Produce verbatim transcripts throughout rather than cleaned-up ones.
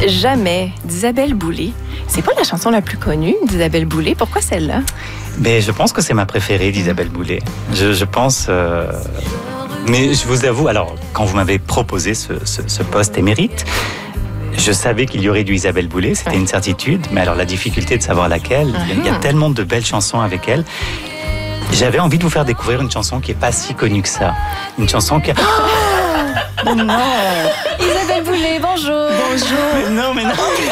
Jamais d'Isabelle Boulay. C'est pas la chanson la plus connue d'Isabelle Boulay. Pourquoi celle-là? Mais je pense que c'est ma préférée d'Isabelle Boulay. Je, je pense... Euh... Mais je vous avoue, alors, quand vous m'avez proposé ce, ce, ce poste émérite, je savais qu'il y aurait du Isabelle Boulay, c'était ouais. une certitude. Mais alors, la difficulté de savoir laquelle, uh-huh. il y a tellement de belles chansons avec elle. J'avais envie de vous faire découvrir une chanson qui n'est pas si connue que ça. Une chanson qui... Oh non! Isabelle Boulay, bonjour! Bonjour! Mais non, mais non!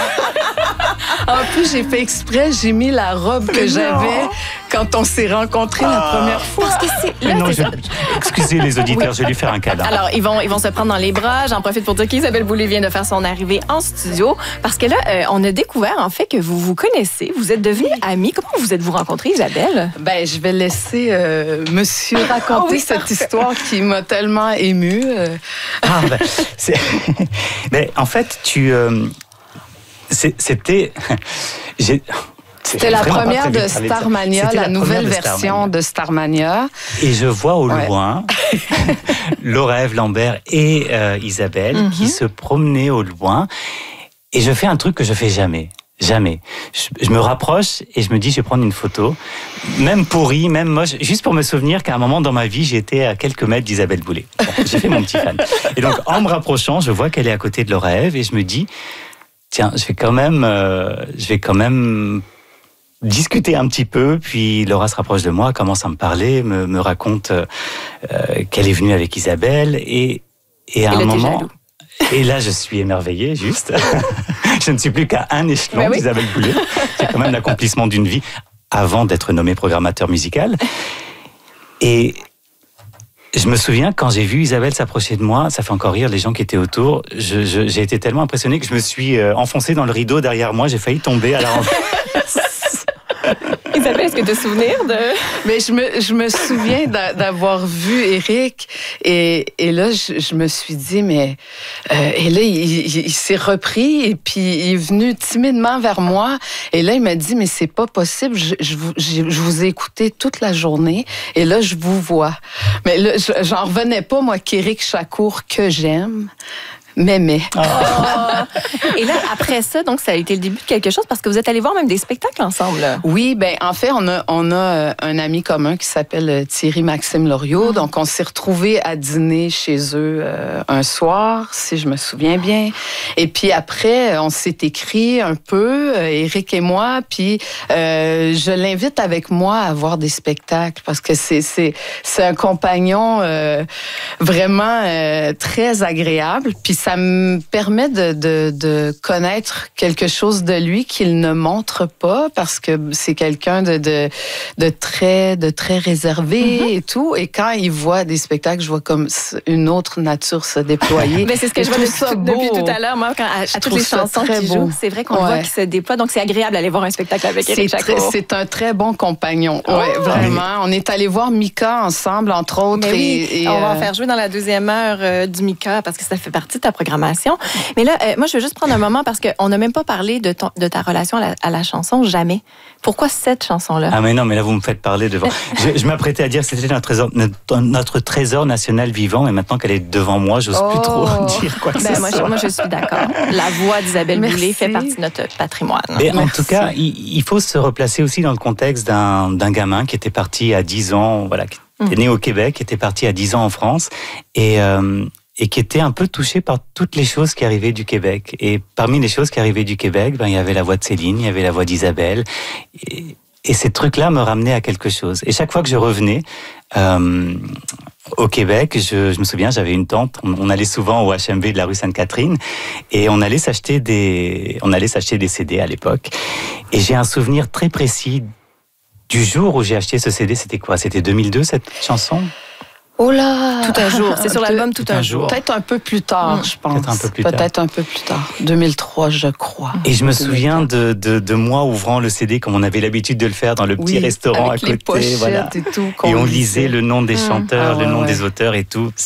En plus, j'ai fait exprès, j'ai mis la robe que j'avais quand on s'est rencontrés ah. la première fois. Parce que c'est... Là, non, c'est je... Excusez les auditeurs, oui. je vais lui faire un câlin. Alors, ils vont, ils vont se prendre dans les bras. J'en profite pour dire qu'Isabelle Boulay vient de faire son arrivée en studio. Parce que là, euh, on a découvert, en fait, que vous vous connaissez. Vous êtes devenus amis. Comment vous êtes-vous rencontrés, Isabelle? Ben, je vais laisser euh, monsieur raconter oh, oui, cette parfait. histoire qui m'a tellement émue. Euh... Ah, ben, c'est... ben, en fait, tu... Euh... C'était... J'ai... C'était la première de Starmania, la, la nouvelle version de Starmania. Et je vois au ouais. loin Laura Ève Lambert et euh, Isabelle mm-hmm. qui se promenaient au loin. Et je fais un truc que je fais jamais. Jamais. Je, je me rapproche et je me dis, je vais prendre une photo, même pourrie, même moche, juste pour me souvenir qu'à un moment dans ma vie, j'étais à quelques mètres d'Isabelle Boulay. Bon, j'ai fait mon petit fan. Et donc, en me rapprochant, je vois qu'elle est à côté de Laura Ève et je me dis, tiens, je vais quand même, euh, je vais quand même discuter un petit peu. Puis Laura se rapproche de moi, commence à me parler, me, me raconte euh, qu'elle est venue avec Isabelle et, et à et un moment. Jaloux. Et là, je suis émerveillé, juste. Je ne suis plus qu'à un échelon oui. d'Isabelle Boulay. C'est quand même l'accomplissement d'une vie avant d'être nommé programmateur musical. Et je me souviens, quand j'ai vu Isabelle s'approcher de moi, ça fait encore rire les gens qui étaient autour, je, je, j'ai été tellement impressionné que je me suis enfoncé dans le rideau derrière moi, j'ai failli tomber à la rentrée. Isabelle, est-ce que tu as souvenir de... Mais je me, je me souviens d'avoir vu Éric et, et là, je, je me suis dit, mais... Euh, et là, il, il, il s'est repris et puis il est venu timidement vers moi et là, il m'a dit, mais c'est pas possible, je, je, vous, je vous ai écouté toute la journée et là, je vous vois. Mais là, j'en revenais pas, moi, qu'Éric Chacour, que j'aime... Mémé. Oh. Et là, après ça, donc, ça a été le début de quelque chose parce que vous êtes allés voir même des spectacles ensemble. Là. Oui, ben en fait, on a, on a un ami commun qui s'appelle Thierry-Maxime Loriot. Mm. Donc, on s'est retrouvés à dîner chez eux euh, un soir, si je me souviens bien. Et puis après, on s'est écrit un peu, Éric et moi, puis euh, je l'invite avec moi à voir des spectacles parce que c'est, c'est, c'est un compagnon euh, vraiment euh, très agréable. Puis ça me permet de, de, de connaître quelque chose de lui qu'il ne montre pas parce que c'est quelqu'un de, de, de, très, de très réservé mm-hmm. et tout. Et quand il voit des spectacles, je vois comme une autre nature se déployer. Mais c'est ce que je vois depuis, tout, depuis tout à l'heure. Moi, quand, à, à toutes les chansons qu'il joue, c'est vrai qu'on ouais. voit qu'il se déploie. Donc, c'est agréable d'aller voir un spectacle avec Éric Chacour. C'est un très bon compagnon. Oh. Ouais, vraiment. On est allé voir Mika ensemble, entre autres. Mais oui, et, et, on va en euh... faire jouer dans la deuxième heure euh, du Mika parce que ça fait partie de ta programmation. Mais là, euh, moi, je veux juste prendre un moment parce qu'on n'a même pas parlé de, ton, de ta relation à la, à la chanson, jamais. Pourquoi cette chanson-là? Ah mais non, mais là, vous me faites parler devant. je, je m'apprêtais à dire que c'était notre trésor, notre, notre trésor national vivant, mais maintenant qu'elle est devant moi, j'ose oh. plus trop dire quoi que ben, ce moi, soit. Je, moi, je suis d'accord. La voix d'Isabelle Boulay fait partie de notre patrimoine. Et en tout cas, il, il faut se replacer aussi dans le contexte d'un, d'un gamin qui était parti à dix ans, voilà, qui était mmh. né au Québec, qui était parti à dix ans en France, et... Euh, et qui était un peu touché par toutes les choses qui arrivaient du Québec. Et parmi les choses qui arrivaient du Québec, ben, il y avait la voix de Céline, il y avait la voix d'Isabelle. Et, et ces trucs-là me ramenaient à quelque chose. Et chaque fois que je revenais euh, au Québec, je, je me souviens, j'avais une tante, on, on allait souvent au H M V de la rue Sainte-Catherine, et on allait s'acheter des, on allait s'acheter des C D à l'époque. Et j'ai un souvenir très précis du jour où j'ai acheté ce C D. C'était quoi? C'était deux mille deux, cette chanson? Oh là! Tout un jour. C'est sur l'album Tout, Tout un, un jour. Peut-être un peu plus tard, mmh. je pense. Peut-être un peu plus tard. Peut-être un peu plus tard. deux mille trois, je crois. Et je me souviens de, de, de moi ouvrant le C D comme on avait l'habitude de le faire dans le petit oui, restaurant avec à les côté. Voilà. Et tout. Et on lisait le nom des chanteurs, mmh. ah, ouais, le nom ouais. des auteurs et tout.